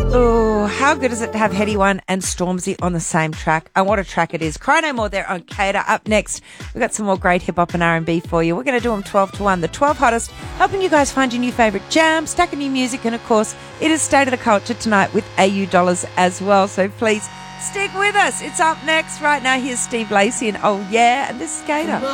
Oh, how good is it to have Heady One and Stormzy on the same track? And what a track it is. Cry No More there on Cater. Up next, we've got some more great hip-hop and R&B for you. We're going to do them 12 to 1. The 12 hottest, helping you guys find your new favourite jam, stacking new music, and of course, it is State of the Culture tonight with AU Dollars as well. So please stick with us. It's up next. Right now, here's Steve Lacey and Oh Yeah, and this is Cater.